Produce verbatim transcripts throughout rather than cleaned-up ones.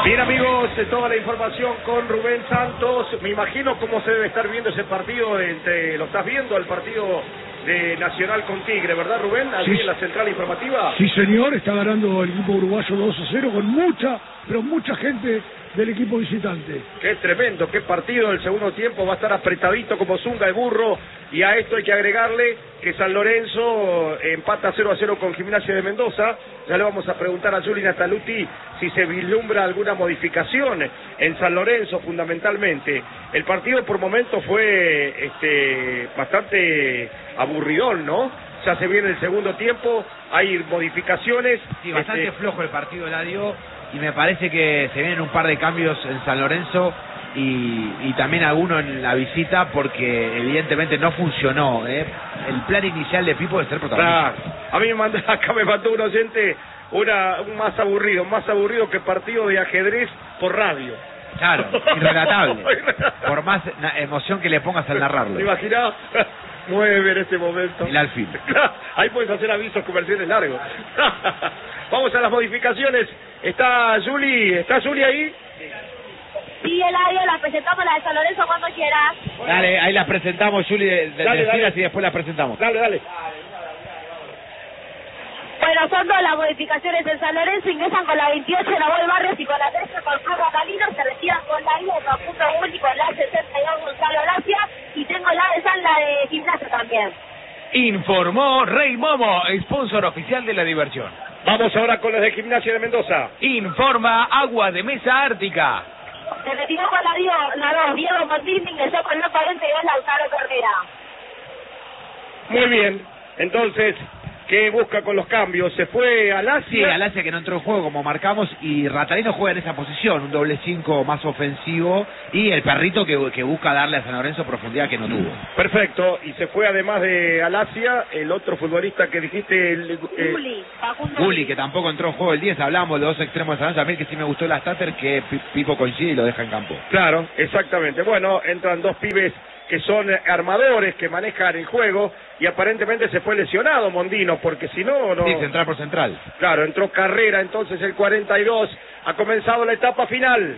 Bien, amigos, toda la información con Rubén Santos. Me imagino cómo se debe estar viendo ese partido entre, lo estás viendo, el partido de Nacional con Tigre, ¿verdad, Rubén? Allí Sí. en la central informativa. Sí, señor, está ganando el equipo uruguayo dos a cero con mucha, pero mucha gente del equipo visitante. Qué tremendo, qué partido. El segundo tiempo va a estar apretadito como zunga de burro. Y a esto hay que agregarle que San Lorenzo empata cero a cero con Gimnasia de Mendoza. Ya le vamos a preguntar a Juli Nataluti si se vislumbra alguna modificación en San Lorenzo fundamentalmente. El partido por momentos fue este, bastante aburridón, ¿no? Ya se viene el segundo tiempo, hay modificaciones. Sí, bastante este... flojo el partido, Eladio, y me parece que se vienen un par de cambios en San Lorenzo y, y también alguno en la visita porque evidentemente no funcionó, ¿eh? El plan inicial de Pipo de ser protagonista. Claro. A mí me mandó, acá me mandó un oyente una, un más aburrido, más aburrido que partido de ajedrez por radio. Claro, irrelatable. Por más emoción que le pongas al narrarlo. ¿Te imaginas? Mueve en este momento. El alfil. Ahí puedes hacer avisos comerciales largos. Vamos a las modificaciones. ¿Está Juli? ¿Está Juli ahí? Sí, Eladio, la presentamos la de San Lorenzo cuando quieras. Dale, ahí las presentamos, Juli, de, de, Dale, decilas dale. y después las presentamos. Dale, dale. Bueno, son todas las modificaciones en San Lorenzo, ingresan con la veintiocho Nahuel Barrios y con la trece con Pablo Galino, se retiran con la I de Facundo Gulli, con la sesenta y dos Gonzalo Gracia, y tengo la de San, la de Gimnasia también. Informó Rey Momo, sponsor oficial de la diversión. Vamos ahora con los de Gimnasia de Mendoza. Informa Agua de Mesa Ártica. Se retiró con la Diego, la dos, Diego Martín, ingresó con la cuarenta y dos Lautaro Correa. Muy bien. Entonces, ¿qué busca con los cambios? ¿Se fue a Lacia? Sí, Alacia que no entró en juego como marcamos y Ratalino juega en esa posición, un doble cinco más ofensivo y el perrito que, que busca darle a San Lorenzo profundidad que no tuvo. Perfecto, y se fue además de Alacia, el otro futbolista que dijiste... El, eh, Gulli, Facundo Gulli, que tampoco entró en juego el diez, hablamos de dos extremos de San Lorenzo, a mí que sí me gustó la starter que Pipo coincide y lo deja en campo. Claro, exactamente. Bueno, entran dos pibes que son armadores, que manejan el juego, y aparentemente se fue lesionado Mondino, porque si no, no... Sí, central por central. Claro, entró Carrera, entonces el cuarenta y dos, ha comenzado la etapa final.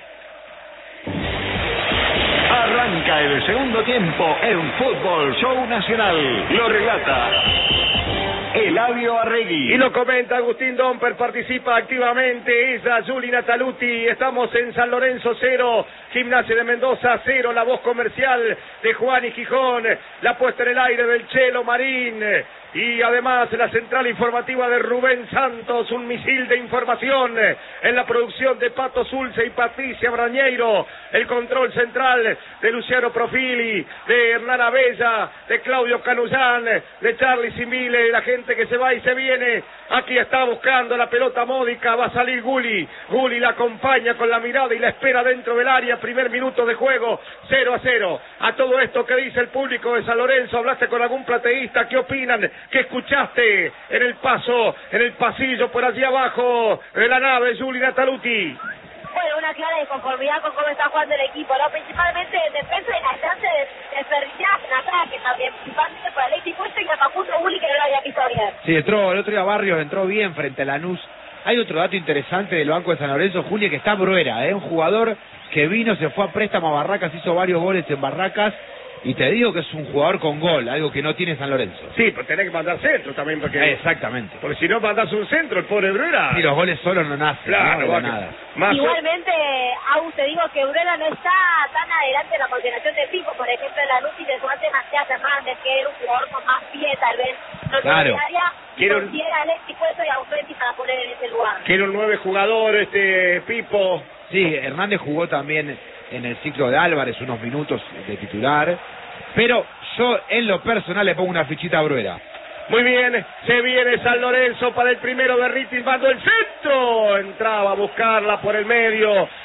Arranca el segundo tiempo en Fútbol Show Nacional. Lo relata Eladio Arregui. Y lo comenta Agustín Domper, participa activamente ella, Juli Nataluti. Estamos en San Lorenzo cero, Gimnasia de Mendoza cero, la voz comercial de Juan y Gijón, la puesta en el aire del Chelo Marín. Y además la central informativa de Rubén Santos, un misil de información en la producción de Pato Zulce y Patricia Brañeiro, el control central de Luciano Profili, de Hernán Abella, de Claudio Canullán, de Charlie Simile, la gente que se va y se viene. Aquí está buscando la pelota módica, va a salir Gulli, Gulli la acompaña con la mirada y la espera dentro del área, primer minuto de juego, cero a cero. A todo esto que dice el público de San Lorenzo, ¿hablaste con algún plateísta? ¿Qué opinan? ¿Qué escuchaste en el paso, en el pasillo por allí abajo de la nave, Juli Nataluti? Bueno, una clara disconformidad con cómo está jugando el equipo, ¿no? Principalmente en defensa y la chance de desperdiciar en ataque también, principalmente por Alexis Puesto y a Facundo Gulli, que no lo había visto bien. Sí, entró el otro día Barrios, entró bien frente a Lanús. Hay otro dato interesante del banco de San Lorenzo, Juli, que está Bruera, ¿eh? Un jugador que vino, se fue a préstamo a Barracas, hizo varios goles en Barracas. Y te digo que es un jugador con gol, algo que no tiene San Lorenzo. Sí, pero tenés que mandar centro también, porque... Exactamente. Porque si no mandas un centro, el pobre Bruera... Y los goles solos no nacen, Claro, no, va de que- nada. Más Igualmente, Agus, te digo que Bruera no está tan adelante en la consideración de Pico, por ejemplo, en la luz y de su ante Matías Hernández, que era un jugador con más pie, tal vez, no Claro. área, Quiero- considera a Alexis Puesto y a Ausetti para poner en ese lugar. Quiere un nueve jugador, este Pipo. Sí, Hernández jugó también en el ciclo de Álvarez unos minutos de titular, pero yo en lo personal le pongo una fichita a Bruera. Muy bien, se viene San Lorenzo para el primero de Ritis, mandó el centro, entraba a buscarla por el medio,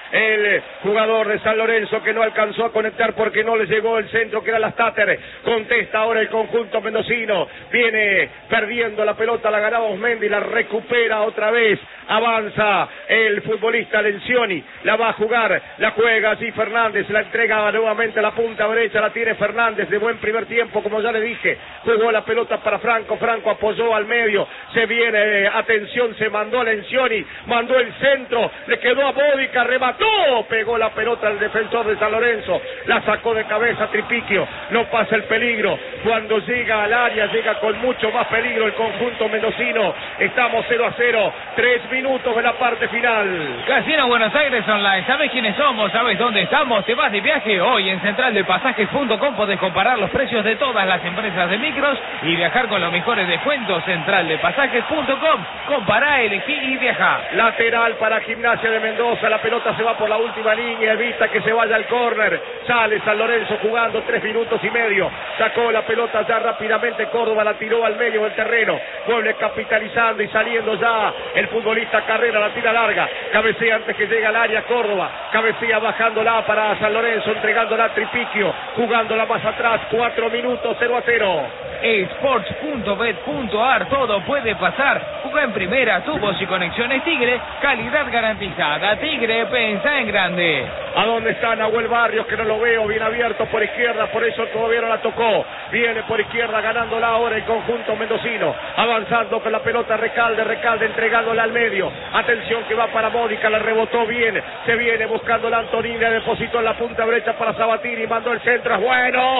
el jugador de San Lorenzo que no alcanzó a conectar porque no le llegó el centro que era la Stater. Contesta ahora el conjunto mendocino, viene perdiendo la pelota, la ganaba Osmendi, la recupera otra vez, avanza el futbolista Lencioni, la va a jugar, la juega allí Fernández, la entrega nuevamente a la punta derecha, la tiene Fernández de buen primer tiempo, como ya le dije, jugó la pelota para Franco, Franco apoyó al medio, se viene, eh, atención, se mandó a Lencioni, mandó el centro, le quedó a Bodica, remató, pegó la pelota al defensor de San Lorenzo, la sacó de cabeza Tripiquio, no pasa el peligro, cuando llega al área, llega con mucho más peligro el conjunto mendocino, estamos cero a cero, tres minutos de la parte final. Casino Buenos Aires Online, ¿sabes quiénes somos? ¿Sabes dónde estamos? ¿Te vas de viaje? Hoy en central de pasajes punto com podés comparar los precios de todas las empresas de micros y viajar con los mejores descuentos. central de pasajes punto com, compará, elegí y viajá. Lateral para Gimnasia de Mendoza, la pelota se va por la última línea, evita que se vaya al córner, sale San Lorenzo jugando tres minutos y medio, sacó la pelota ya rápidamente Córdoba, la tiró al medio del terreno, vuelve capitalizando y saliendo ya el futbolista Carrera, la tira larga, cabecea antes que llegue al área Córdoba, cabecea bajándola para San Lorenzo, entregándola a Tripiquio, jugándola más atrás, cuatro minutos, cero a cero. Sports punto bet punto ar, todo puede pasar. Juega en primera, tubos y conexiones Tigre, calidad garantizada. Tigre, pensa en grande. ¿A dónde está Nahuel Barrios? Que no lo veo, bien abierto por izquierda, por eso todavía no la tocó. Viene por izquierda ganándola ahora el conjunto mendocino, avanzando con la pelota Recalde, Recalde entregándola al medio. Atención que va para Mónica, la rebotó bien, se viene buscando la Antonina, depositó en la punta derecha para Sabatini, mandó el centro, es bueno,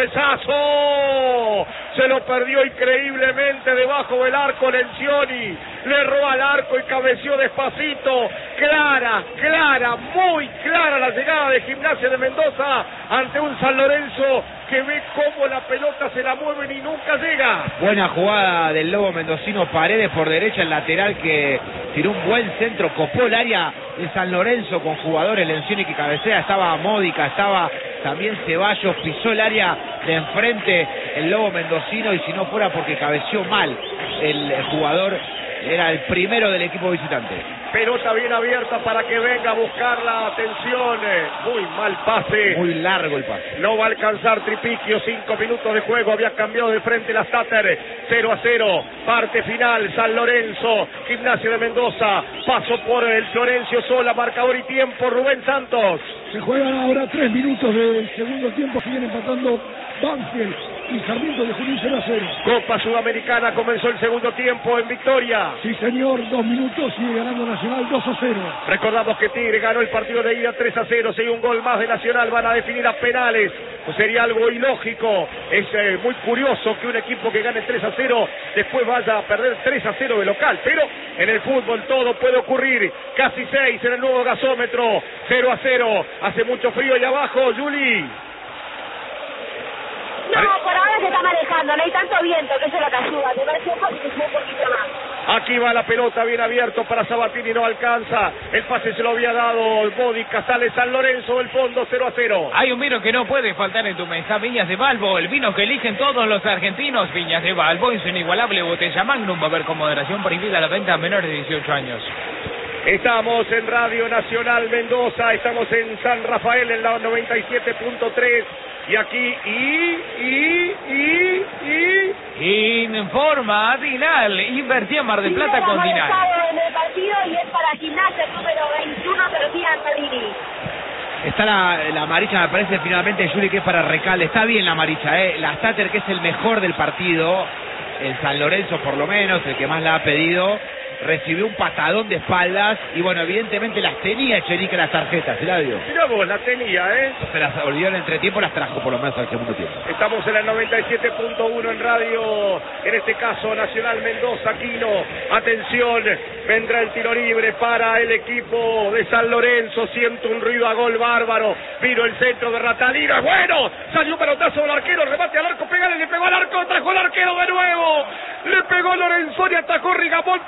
cabezazo, se lo perdió increíblemente debajo del arco Lencioni, le erró al arco y cabeció despacito, clara, clara, muy clara la llegada de Gimnasia de Mendoza ante un San Lorenzo que ve cómo la pelota se la mueven y nunca llega. Buena jugada del Lobo mendocino, Paredes por derecha, el lateral que tiró un buen centro, copó el área de San Lorenzo con jugadores, Lencioni que cabecea, estaba Módica, estaba también Ceballos, pisó el área de enfrente el Lobo mendocino y si no fuera porque cabeció mal el jugador, era el primero del equipo visitante. Pelota bien abierta para que venga a buscar la atención. Muy mal pase. Muy largo el pase. No va a alcanzar Tripiquio. Cinco minutos de juego. Había cambiado de frente la Stater. cero a cero. Parte final. San Lorenzo. Gimnasia de Mendoza. Paso por el Florencio Sola. Marcador y tiempo. Rubén Santos. Se juegan ahora tres minutos del segundo tiempo. Siguen empatando Banfield y Sarmiento de Junín cero a cero. Copa Sudamericana. Comenzó el segundo tiempo en victoria. Sí, señor. Dos minutos. Sigue ganando Nacional dos a cero. Recordamos que Tigre ganó el partido de ida tres a cero. Si hay un gol más de Nacional van a definir a penales. Pues sería algo ilógico. Es eh, muy curioso que un equipo que gane tres a cero después vaya a perder tres a cero de local. Pero en el fútbol todo puede ocurrir. Casi seis en el nuevo gasómetro. cero a cero. Hace mucho frío allá abajo, Juli. No, por ahora se está manejando, no hay tanto viento, que eso es lo que ayuda, te parece un poquito, un poquito más. Aquí va la pelota, bien abierto para Sabatini, no alcanza, el pase se lo había dado Módica, sale San Lorenzo del fondo, cero a cero. Hay un vino que no puede faltar en tu mesa, Viñas de Balbo, el vino que eligen todos los argentinos. Viñas de Balbo, en su inigualable botella Magnum, va a haber con moderación, prohibida la venta a menores de dieciocho años. Estamos en Radio Nacional Mendoza, estamos en San Rafael en la noventa y siete punto tres y aquí y, y, y, y... Informa Dinal, invertí en Mar del Plata con Dinal. En el partido y es para Gimnasia número veintiuno, pero sí Antonini. Está la, la amarilla, me parece finalmente, Juli, que es para Recalde. Está bien la amarilla, ¿eh? La Stater, que es el mejor del partido, el San Lorenzo por lo menos, el que más la ha pedido, recibió un patadón de espaldas y bueno, evidentemente las tenía Echenique las tarjetas, ¿se la dio? Mira vos, la tenía, ¿eh? Se las olvidó en el entretiempo, las trajo por lo menos al segundo tiempo. Estamos en el noventa y siete punto uno en radio, en este caso Nacional Mendoza, Aquino. Atención, vendrá el tiro libre para el equipo de San Lorenzo. Siento un ruido a gol bárbaro. Vino el centro de Ratalino, es bueno. Salió un pelotazo del arquero, remate al arco, pegale, le pegó al arco, atajó al arquero de nuevo. Le pegó Lorenzoni, atajó Rigamonti, la encontró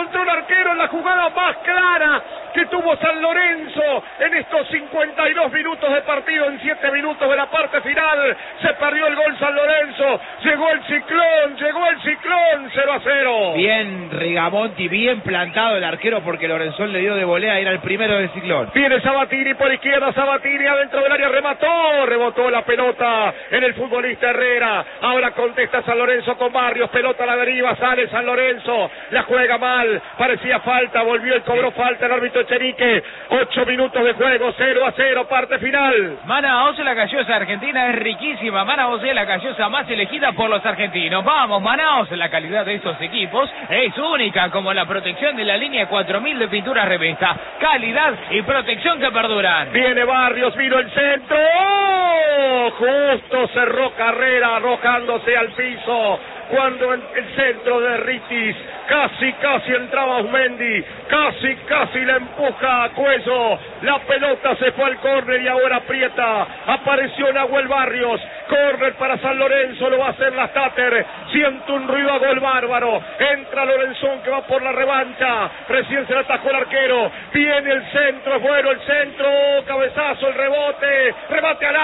encontró el arquero en la jugada más clara que tuvo San Lorenzo en estos cincuenta y dos minutos de partido, en siete minutos de la parte final. Se perdió el gol San Lorenzo, llegó el ciclón, llegó el ciclón, cero a cero. Bien Rigamonti, bien plantado el arquero porque Lorenzón le dio de volea, era el primero del ciclón. Viene Sabatini por izquierda, Sabatini adentro del área, remató, rebotó la pelota en el futbolista Herrera. Ahora contesta San Lorenzo con Barrios, pelota a la deriva, sale San Lorenzo, la juega mal, parecía falta, volvió y cobró falta el árbitro Echenique. Ocho minutos de juego, cero a cero, parte final. Manaos, la gaseosa argentina es riquísima. Manaos es la gaseosa más elegida por los argentinos. Vamos, Manaos, la calidad de estos equipos es única, como la protección de la línea cuatro mil de pintura Revesta. Calidad y protección que perduran. Viene Barrios, vino el centro. ¡Oh! Justo cerró Carrera, arrojándose al piso. Cuando en el centro de Ritis, casi, casi entraba Osmendi, casi, casi la empuja a Cuello, la pelota se fue al córner y ahora aprieta, apareció Nahuel Barrios, córner para San Lorenzo, lo va a hacer la Stater, siente un ruido a gol bárbaro, entra Lorenzón que va por la revancha, recién se le atajó el arquero, viene el centro, es bueno el centro, cabezazo, el rebote, remate al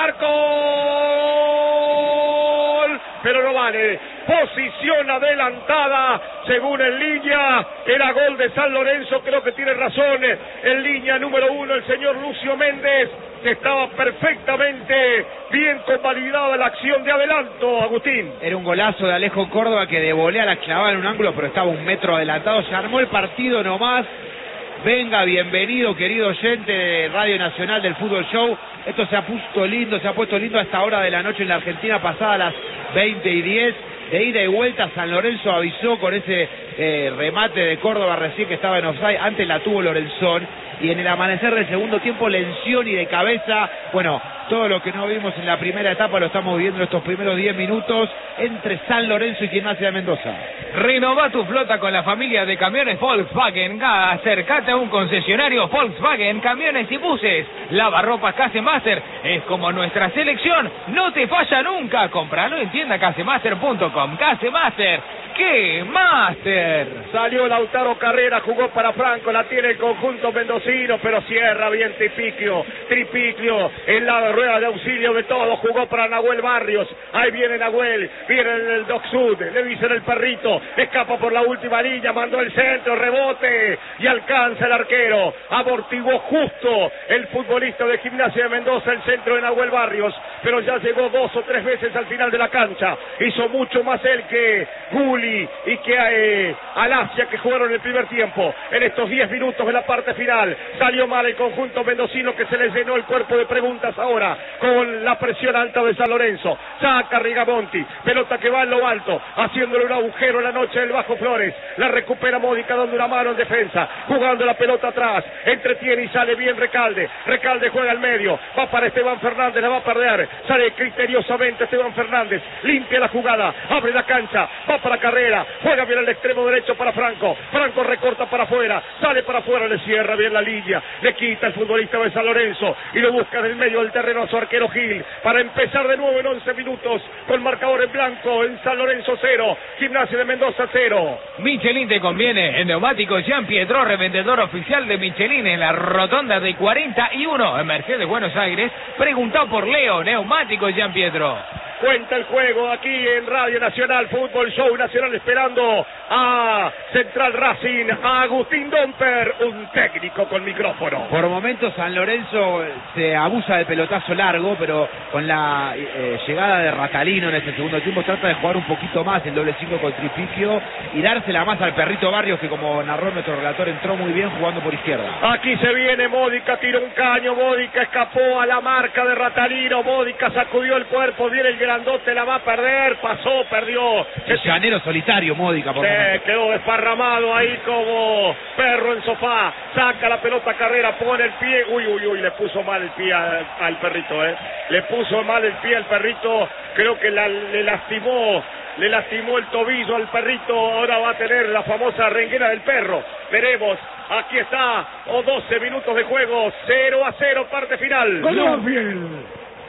arco, pero no vale. Posición adelantada, según en línea, era gol de San Lorenzo, creo que tiene razón, en línea número uno el señor Lucio Méndez, que estaba perfectamente bien convalidada la acción de adelanto, Agustín. Era un golazo de Alejo Córdoba que de volea la clavaba en un ángulo, pero estaba un metro adelantado, se armó el partido nomás. Venga, bienvenido querido oyente de Radio Nacional del Fútbol Show. Esto se ha puesto lindo, se ha puesto lindo a esta hora de la noche en la Argentina, pasada las veinte y diez. De ida y vuelta, San Lorenzo avisó con ese eh, remate de Córdoba recién que estaba en offside, antes la tuvo Lorenzón, y en el amanecer del segundo tiempo, Lencioni de cabeza. Bueno, todo lo que no vimos en la primera etapa lo estamos viendo en estos primeros diez minutos entre San Lorenzo y Gimnasia de Mendoza. Renova tu flota con la familia de camiones Volkswagen. Acércate a un concesionario Volkswagen, camiones y buses. Lavarropas Casemaster es como nuestra selección, no te falla nunca. Compralo en tienda casemaster punto com. Casemaster, ¡qué Master! Salió Lautaro Carrera, jugó para Franco, la tiene el conjunto mendocino, pero cierra bien Tripiclio, Tripiclio en la rueda de auxilio de todos, jugó para Nahuel Barrios, ahí viene Nahuel, viene el Doc Sud, le dicen el perrito, escapa por la última línea, mandó el centro, rebote, y alcanza el arquero, amortiguó justo el futbolista de Gimnasia de Mendoza, el centro de Nahuel Barrios, pero ya llegó dos o tres veces al final de la cancha, hizo mucho más él que Gulli y que eh, Alasia, que jugaron el primer tiempo. En estos diez minutos de la parte final salió mal el conjunto mendocino, que se les llenó el cuerpo de preguntas ahora con la presión alta de San Lorenzo. Saca Rigamonti, pelota que va en lo alto, haciéndole un agujero en la noche del Bajo Flores, la recupera Módica dando una mano en defensa, jugando la pelota atrás, entretiene y sale bien Recalde, Recalde juega al medio, va para Esteban Fernández, la va a perder, sale criteriosamente Esteban Fernández, limpia la jugada, abre la cancha, va para Carrera, juega bien al extremo derecho para Franco, Franco recorta para afuera, sale para afuera, le cierra bien la línea, le quita el futbolista de San Lorenzo y lo busca en el medio del terreno a su arquero Gil, para empezar de nuevo en once minutos, con marcador en blanco, en San Lorenzo cero, Gimnasia de Mendoza cero. Michelin te conviene, en Neumáticos Jean Pietro, revendedor oficial de Michelin en la rotonda de cuarenta y uno, en Mercedes, Buenos Aires. Preguntá por Leo, Neumáticos Jean Pietro. Cuenta el juego aquí en Radio Nacional, Fútbol Show Nacional, esperando a Central Racing, a Agustín Domper, un técnico con micrófono. Por momentos San Lorenzo se abusa del pelotazo largo, pero con la eh, llegada de Ratalino en este segundo tiempo trata de jugar un poquito más el doble cinco con Tripicchio y dársela más al perrito Barrios, que como narró nuestro relator entró muy bien jugando por izquierda. Aquí se viene Módica, tiró un caño, Módica escapó a la marca de Ratalino, Módica sacudió el cuerpo, viene el grandote, la va a perder, pasó, perdió. El llanero solitario, Módica, por Se quedó desparramado ahí como perro en sofá, saca la pelota Carrera, pone el pie, uy, uy, uy, le puso mal el pie al, al perrito, eh. Le puso mal el pie al perrito, creo que la, le lastimó, le lastimó el tobillo al perrito, ahora va a tener la famosa renguera del perro, veremos. Aquí está, o doce minutos de juego, cero a cero, parte final. Banfield.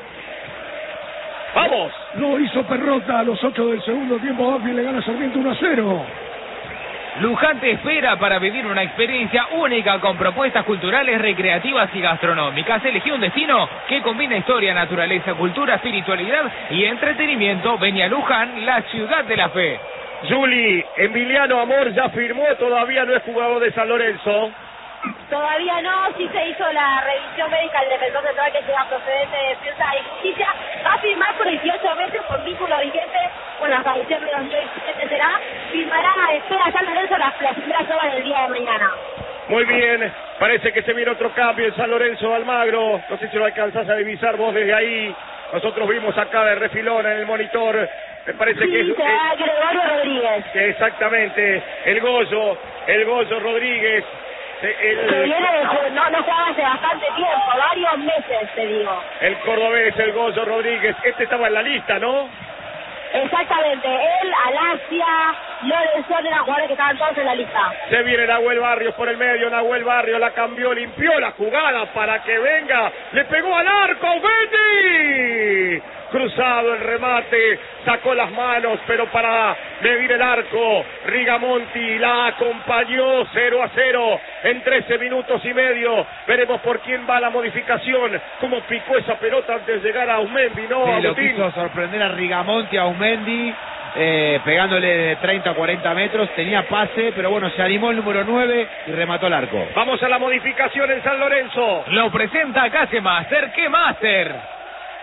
¡Vamos! No hizo Perrota a los ocho del segundo tiempo. Banfield le gana a Sarmiento uno a cero. Luján te espera para vivir una experiencia única con propuestas culturales, recreativas y gastronómicas. Elegí un destino que combina historia, naturaleza, cultura, espiritualidad y entretenimiento. Ven a Luján, la ciudad de la fe. Juli, Emiliano Amor ya firmó, todavía no es jugador de San Lorenzo. Todavía no, sí se hizo la revisión médica del defensor central que llega procedente de Defensa y Justicia. Va a firmar por dieciocho meses con vínculo vigente, bueno, hasta diciembre de dos mil diecisiete será. Firmará, espera San Lorenzo las, las primeras horas del día de mañana. Muy bien, parece que se viene otro cambio en San Lorenzo de Almagro. No sé si lo alcanzás a divisar vos desde ahí. Nosotros vimos acá de refilón en el monitor. Me parece sí, que es... será Gregorio Rodríguez. Que exactamente, el Goyo, el Goyo Rodríguez. El, que viene de juego, no, no juega hace bastante tiempo, varios meses te digo. El cordobés, el Goyo Rodríguez, este estaba en la lista, ¿no? Exactamente, él, Alasia, Lorenzón eran jugadores que estaban todos en la lista. Se viene Nahuel Barrios por el medio, Nahuel Barrios la cambió, limpió la jugada para que venga, le pegó al arco, ¡Betty! Cruzado el remate, sacó las manos, pero para medir el arco, Rigamonti la acompañó cero a cero en trece minutos y medio. Veremos por quién va la modificación, cómo picó esa pelota antes de llegar a Aumendi, ¿no? Sí, lo Agustín. quiso sorprender a Rigamonti, a Aumendi, eh, pegándole de treinta a cuarenta metros, tenía pase, pero bueno, se animó el número nueve y remató el arco. Vamos a la modificación en San Lorenzo. Lo presenta Casemaster, ¿qué Master?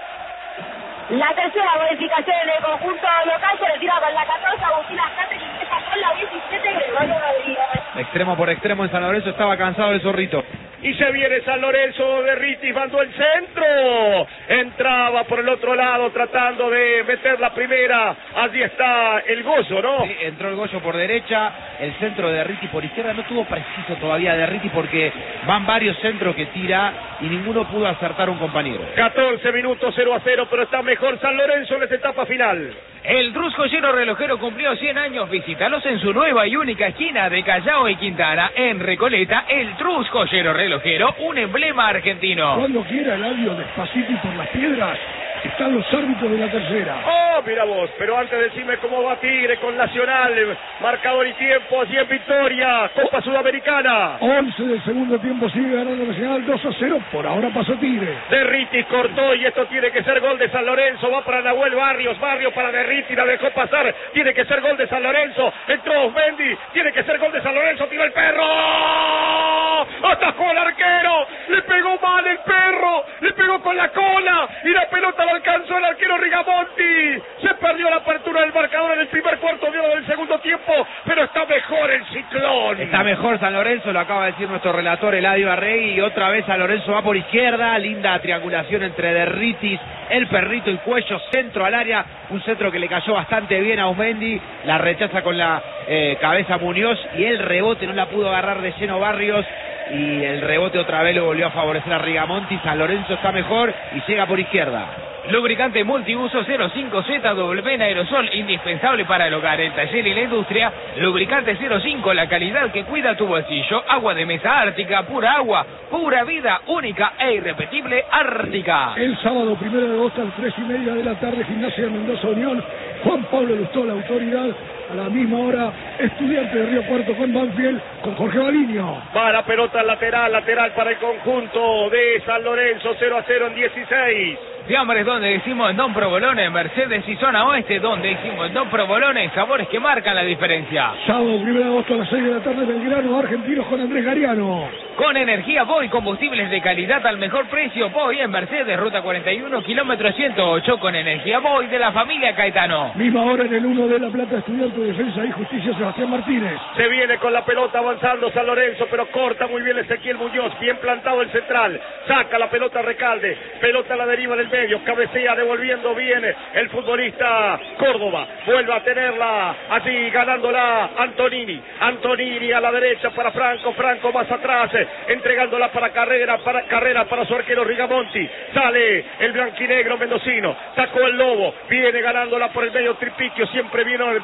La tercera modificación en el conjunto local se retira con la catorce, Agustín Ascante, que empieza con la diecisiete, Gregorio Rodríguez. Extremo por extremo en San Lorenzo, estaba cansado el Zorrito. Y se viene San Lorenzo, de Ritis mandó el centro. Entraba por el otro lado tratando de meter la primera. Allí está el Goyo, ¿no? Sí, entró el Goyo por derecha, el centro de Derriti por izquierda. No tuvo preciso todavía Derriti porque van varios centros que tira y ninguno pudo acertar un compañero. catorce minutos, cero a cero, pero está mejor San Lorenzo en esta etapa final. El Trus Joyero Relojero cumplió cien años. Visítalos en su nueva y única esquina de Callao y Quintana, en Recoleta. El Trus Joyero Relojero, un emblema argentino. Cuando quiera el audio despacito y por las piedras, están los árbitros de la tercera. Oh, mira vos, pero antes decime cómo va Tigre con Nacional, marcador y tiempo, allí en Victoria, Copa Sudamericana. once del segundo tiempo, sigue ganando Nacional dos a cero, por ahora pasó Tigre. Derriti cortó y esto tiene que ser gol de San Lorenzo, va para Nahuel Barrios, Barrios para Derriti, la dejó pasar, tiene que ser gol de San Lorenzo, entró Osmendi, tiene que ser gol de San Lorenzo, tiró el perro, atajó al arquero, le pegó mal el perro, le pegó con la cola y la pelota la alcanzó el arquero Rigamonti, se perdió la apertura del marcador en el primer cuarto de hora del segundo tiempo, pero está mejor el Ciclón. Está mejor San Lorenzo, lo acaba de decir nuestro relator Eladio Arregui, y otra vez San Lorenzo va por izquierda, linda triangulación entre Derritis, el perrito y Cuello, centro al área, un centro que le cayó bastante bien a Aumendi, la rechaza con la eh, cabeza Muñoz y el rebote no la pudo agarrar de lleno Barrios y el rebote otra vez lo volvió a favorecer a Rigamonti. San Lorenzo está mejor y llega por izquierda. Lubricante multiuso cero cinco Z W en aerosol, indispensable para el hogar, el taller y la industria. Lubricante cero cinco, la calidad que cuida tu bolsillo. Agua de mesa Ártica, pura agua, pura vida, única e irrepetible Ártica. El sábado primero de agosto a las tres y media de la tarde, Gimnasia de Mendoza Unión, Juan Pablo Lustó, la autoridad. A la misma hora, Estudiante de Río Cuarto con Banfield, con Jorge Baliño. Para pelota lateral, lateral para el conjunto de San Lorenzo, cero a cero en dieciséis. Fiambres, donde decimos en Don Provolone, Mercedes y Zona Oeste, donde decimos en Don Provolone, sabores que marcan la diferencia. Sábado primero de agosto a las seis de la tarde, Belgrano, Argentinos con Andrés Gariano. Con energía Boy, combustibles de calidad al mejor precio. Boy en Mercedes, ruta cuarenta y uno, kilómetro ciento ocho, con energía Boy de la familia Caetano. Misma hora en el uno de La Plata, Estudiante de Defensa y Justicia, Sebastián Martínez. Se viene con la pelota avanzando San Lorenzo, pero corta muy bien Ezequiel Muñoz, bien plantado el central, saca la pelota a Recalde, pelota a la deriva del medio, cabecea devolviendo bien el futbolista Córdoba, vuelve a tenerla allí ganándola Antonini, Antonini a la derecha para Franco, Franco más atrás, entregándola para Carrera, para Carrera para su arquero Rigamonti, sale el blanquinegro mendocino, sacó el Lobo, viene ganándola por el medio Tripiquio, siempre viene, viene ubicado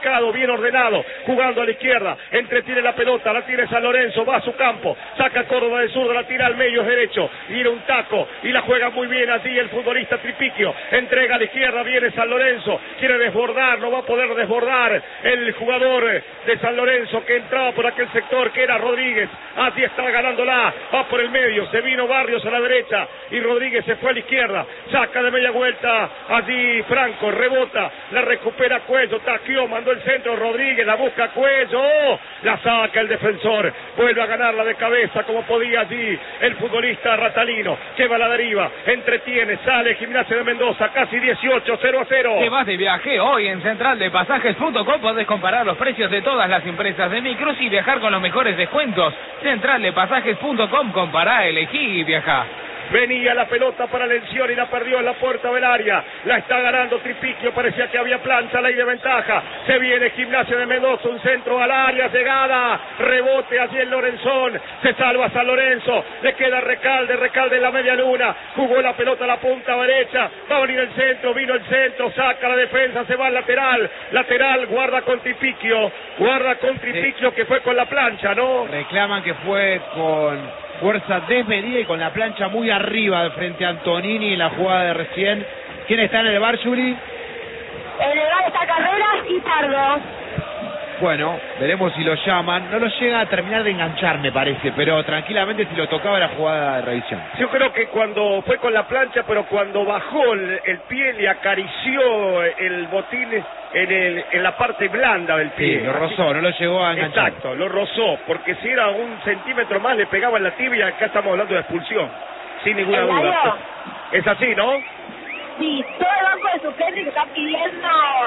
ubicado, bien ordenado, jugando a la izquierda, entretiene la pelota, la tiene San Lorenzo, va a su campo, saca Córdoba del zurdo, la tira al medio derecho, viene un taco y la juega muy bien allí el futbolista Tripiquio, entrega a la izquierda, viene San Lorenzo, quiere desbordar, no va a poder desbordar el jugador de San Lorenzo que entraba por aquel sector que era Rodríguez, allí está ganándola, va por el medio, se vino Barrios a la derecha y Rodríguez se fue a la izquierda, saca de media vuelta allí Franco, rebota, la recupera Cuello, taqueó, mandó el centro, Rodríguez la busca Cuello, oh, la saca el defensor, vuelve a ganarla de cabeza como podía allí el futbolista Ratalino, que va a la deriva, entretiene, sale Gimnasia de Mendoza, casi dieciocho, cero a cero. Te vas de viaje hoy en central de pasajes punto com, podés comparar los precios de todas las empresas de micros y viajar con los mejores descuentos. central de pasajes punto com, compará, elegí y viajá. Venía la pelota para Lencioni y la perdió en la puerta del área. La está ganando Tripiquio, parecía que había plancha, ley de ventaja. Se viene Gimnasia de Mendoza, un centro al área, llegada, rebote allí en Lorenzón. Se salva San Lorenzo, le queda Recalde, Recalde en la media luna. Jugó la pelota a la punta derecha, va a venir el centro, vino el centro, saca la defensa, se va al lateral. Lateral, guarda con Tripiquio, guarda con Tripiquio, sí, que fue con la plancha, ¿no? Reclaman que fue con fuerza desmedida y con la plancha muy arriba frente a Antonini en la jugada de recién. ¿Quién está en el bar, Juli? En el bar está Carreras y Pardo. Bueno, veremos si lo llaman. No lo llega a terminar de enganchar, me parece, pero tranquilamente si lo tocaba la jugada de revisión. Yo creo que cuando fue con la plancha, pero cuando bajó el, el pie, le acarició el botín en, el, en la parte blanda del pie. Sí, lo rozó, así, no lo llegó a enganchar. Exacto, lo rozó, porque si era un centímetro más le pegaba en la tibia. Acá estamos hablando de expulsión, sin ninguna duda. Es así, ¿no? Sí, todo el banco de suplentes que está pidiendo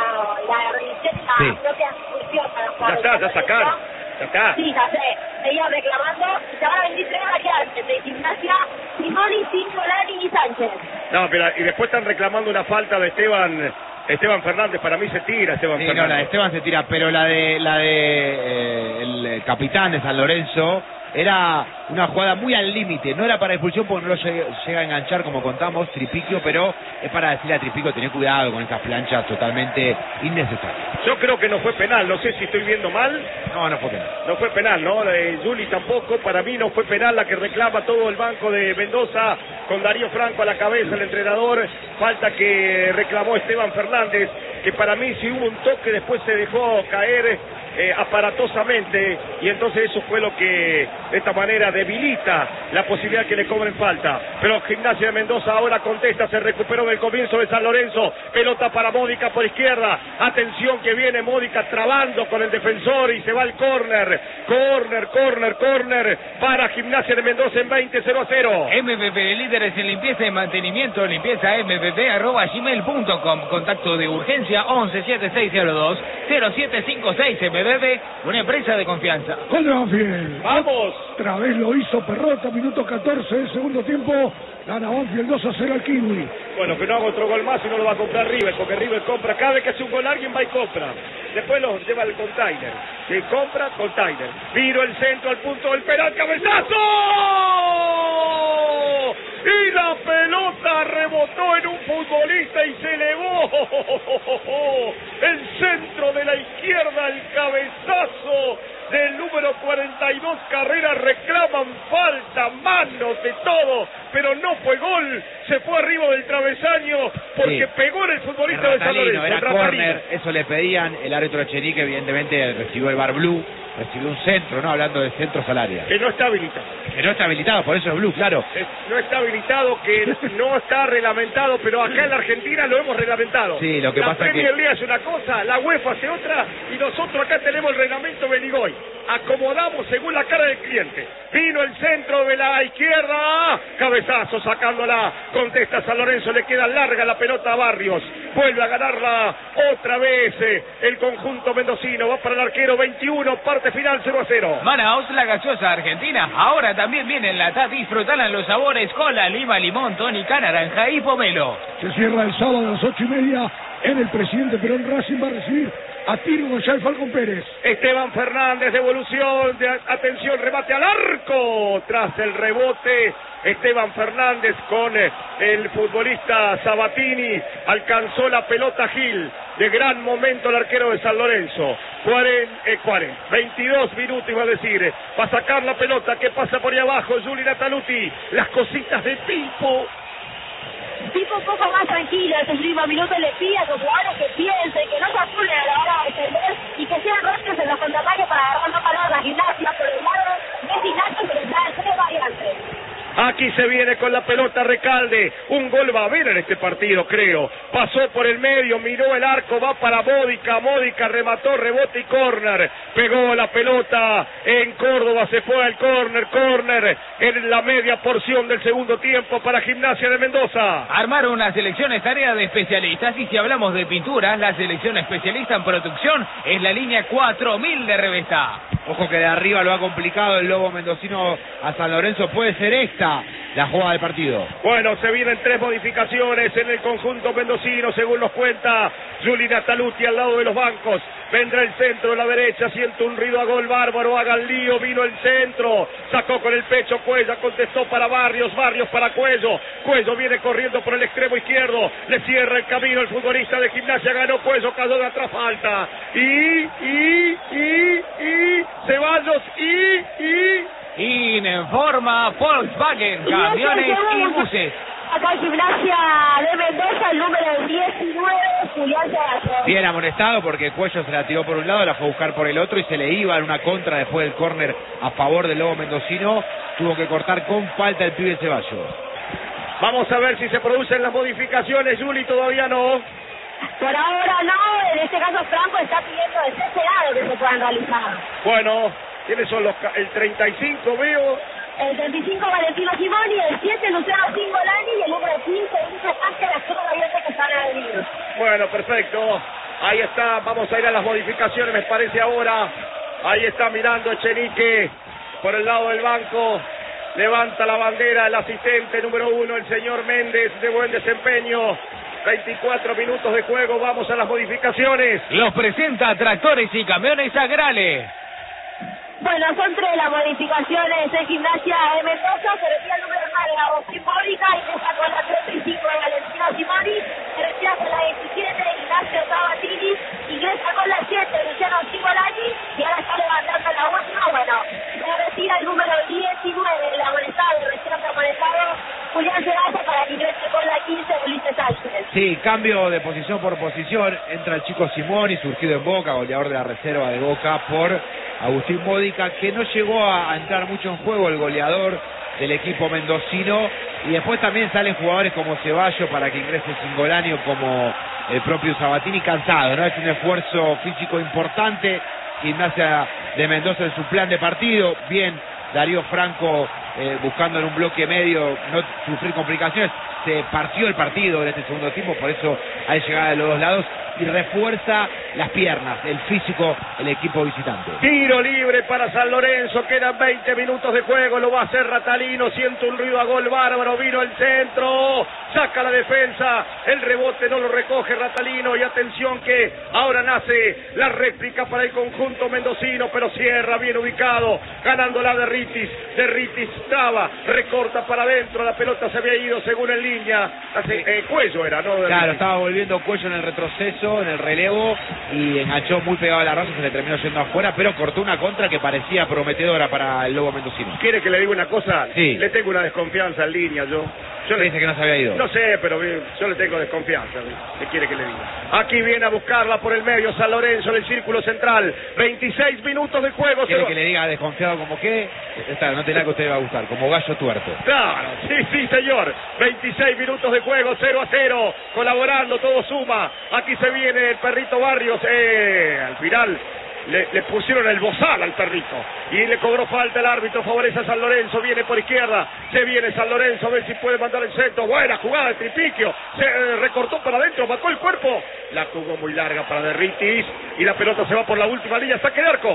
la revisión y la sí. propia expulsión para jugar. Ya está, ya sacaron, ya está. Sí, ya sé, seguían reclamando, se van a venir tres variantes de Gimnasia, Simoni, Cincolani y Sánchez. No, pero y después están reclamando una falta de Esteban Esteban Fernández. Para mí se tira Esteban sí, Fernández. No, la de Esteban se tira, pero la de la de eh, el capitán de San Lorenzo era una jugada muy al límite, no era para expulsión porque no lo llega, llega a enganchar como contamos Tripiquio, pero es para decirle a Tripiquio tener cuidado con estas planchas totalmente innecesarias. Yo creo que no fue penal, no sé si estoy viendo mal. No, no fue penal. No fue penal, ¿no? Eh, Juli tampoco, para mí no fue penal, la que reclama todo el banco de Mendoza con Darío Franco a la cabeza, el entrenador. Falta que reclamó Esteban Fernández, que para mí si hubo un toque después se dejó caer eh, aparatosamente, y entonces eso fue lo que de esta manera debilita la posibilidad que le cobren falta. Pero Gimnasia de Mendoza ahora contesta, se recuperó del comienzo de San Lorenzo, pelota para Módica por izquierda, atención que viene Módica trabando con el defensor y se va al córner, córner, córner, córner para Gimnasia de Mendoza en veinte, cero a cero. M V P, líderes en limpieza y mantenimiento, limpieza m v p arroba gmail punto com, contacto de urgencia once siete seis cero dos cero siete cinco seis. M V P, una empresa de confianza. Con Banfield. Vamos. Otra vez lo hizo Perrota, minuto catorce del segundo tiempo. Gana Banfield dos a cero al Kiwi. Bueno, que no haga otro gol más y no lo va a comprar River, porque River compra, cada vez que hace un gol alguien va y compra. Después lo lleva al container. Si compra, container. Viro el centro al punto del penal, cabezazo. Y la pelota rebotó en un futbolista y se elevó. El centro de la izquierda, el cabezazo del número cuarenta y dos, Carrera, reclaman falta, manos, de todo, pero no fue gol, se fue arriba del travesaño porque sí. pegó en el futbolista de San Lorenzo. Era córner, eso le pedían, el árbitro Echenique evidentemente recibió el bar blue, recibió un centro, ¿no? Hablando de centros al área. Que no está habilitado. Que no está habilitado, por eso es blue, claro. Es, no está habilitado, que no está reglamentado, pero acá en la Argentina lo hemos reglamentado. Sí, lo que la pasa Premier que... League hace una cosa, la UEFA hace otra, y nosotros acá tenemos el reglamento Beligoy. Acomodamos según la cara del cliente. Vino el centro de la izquierda, cabezazo sacándola, contesta San Lorenzo, le queda larga la pelota a Barrios, vuelve a ganarla otra vez eh, el conjunto mendocino, va para el arquero, veintiuno, parte final, cero a cero. Manaos, la gaseosa argentina, ahora también viene en lata, disfrutarán los sabores cola, lima, limón, tónica, naranja y pomelo. Se cierra el sábado a las ocho y media en el Presidente Perón. Racing va a recibir a tiro González Falcón Pérez. Esteban Fernández, devolución, de, atención, remate al arco. Tras el rebote, Esteban Fernández con el futbolista Sabatini. Alcanzó la pelota Gil. De gran momento el arquero de San Lorenzo. cuarenta, eh, cuarenta, veintidós minutos iba a decir. Va a sacar la pelota que pasa por ahí abajo. Juli Nataluti. Las cositas de Pipo. Pipo un poco más tranquilo, ese último minuto le pide a sus jugadores que piensen, que no se apuren a la hora de defender y que sean rápidos en los contraataques para agarrar más valor a la Gimnasia. Por el lado de Gimnasia se les traen tres variantes. Aquí se viene con la pelota Recalde. Un gol va a haber en este partido, creo. Pasó por el medio, miró el arco, va para Módica. Módica remató, rebote y córner. Pegó la pelota en Córdoba, se fue al córner. Córner en la media porción del segundo tiempo para Gimnasia de Mendoza. Armar una selección es tarea de especialistas y si hablamos de pinturas, la selección especialista en producción es la línea cuatro mil de Revesta. Ojo que de arriba lo ha complicado el Lobo mendocino a San Lorenzo. Puede ser esta la jugada del partido. Bueno, se vienen tres modificaciones en el conjunto mendocino, según nos cuenta Juli Nataluti al lado de los bancos. Vendrá el centro, la derecha, siente un ruido a gol bárbaro, hagan lío, vino el centro, sacó con el pecho Cuello, contestó para Barrios, Barrios para Cuello, Cuello viene corriendo por el extremo izquierdo, le cierra el camino el futbolista de Gimnasia, ganó Cuello, cayó de atrás, falta, y, y, y, y, Ceballos, y, y... Informa Volkswagen, camiones y buses. Acá en Gimnasia de Mendoza, el número diecinueve, Julián Ceballos. Bien amonestado porque Cuello se la tiró por un lado, la fue a buscar por el otro y se le iba en una contra después del córner a favor del Lobo mendocino. Tuvo que cortar con falta el pibe Ceballos. Vamos a ver si se producen las modificaciones, Juli, todavía no. Por ahora no, en este caso Franco está pidiendo desesperado que se puedan realizar. Bueno, ¿quiénes son los? El treinta y cinco veo. El treinta y cinco Valentino Simoni, el siete Luciano Cingolani y el número quince Luis Sánchez, las dos variantes que están ahí. Bueno, perfecto. Ahí está, vamos a ir a las modificaciones, me parece ahora. Ahí está mirando Echenique por el lado del banco. Levanta la bandera el asistente número uno, el señor Méndez, de buen desempeño. veinticuatro minutos de juego, vamos a las modificaciones. Los presenta Tractores y Camiones Agrales. Bueno, son tres las modificaciones en Gimnasia de Mendoza. Se retira el número nueve, Agustín Módica, ingresa con la treinta y cinco de Valentino Simoni, se retira con la diecisiete, Ignacio Sabatini, ingresa con la siete, Luciano Cingolani, y ahora está levantando la última. Bueno, se retira el número diecinueve, el amonestado, recién amonestado, Julián Ceballos, para que ingrese con la quince, Ulises Sánchez. Sí, cambio de posición por posición. Entra el chico Simoni, surgido en Boca, goleador de la reserva de Boca, por Agustín Módica, que no llegó a entrar mucho en juego, el goleador del equipo mendocino, y después también salen jugadores como Ceballos para que ingrese Cingolani o como el propio Sabatini, cansado, ¿no? Es un esfuerzo físico importante. Gimnasia de Mendoza en su plan de partido, bien Darío Franco eh, buscando en un bloque medio no sufrir complicaciones. Se partió el partido en este segundo tiempo, por eso hay llegada de los dos lados y refuerza las piernas, el físico, el equipo visitante. Tiro libre para San Lorenzo, quedan veinte minutos de juego, lo va a hacer Ratalino, siente un ruido a gol bárbaro, vino el centro, saca la defensa, el rebote no lo recoge Ratalino y atención que ahora nace la réplica para el conjunto mendocino, pero cierra bien ubicado, ganando la de Ritis, de Ritis traba, recorta para adentro, la pelota se había ido según el línea, hace, eh, Cuello era, ¿no? De claro, Ritis. Estaba volviendo Cuello en el retroceso, en el relevo, y enganchó muy pegado a la raza, se le terminó yendo afuera, pero cortó una contra que parecía prometedora para el Lobo mendocino. ¿Quiere que le diga una cosa? Sí. Le tengo una desconfianza en línea, yo. Yo Le le dice que no se había ido. No sé, pero yo le tengo desconfianza. ¿Qué quiere que le diga? Aquí viene a buscarla por el medio San Lorenzo en el círculo central. veintiséis minutos de juego. ¿Quiere se... que le diga desconfiado como qué? Esta no tendrá que a usted le va a gustar, como gallo tuerto. Claro, sí, sí, señor. veintiséis minutos de juego, cero a cero. Colaborando, todo suma. Aquí se viene el perrito Barrios. Eh, al final le, le pusieron el bozal al perrito. Y le cobró falta el árbitro, favorece a San Lorenzo. Viene por izquierda, se viene San Lorenzo. A ver si puede mandar el centro. Buena jugada de Tripiquio. Se eh, recortó para adentro, marcó el cuerpo. La jugó muy larga para Derritis. Y la pelota se va por la última línea. Saque de arco.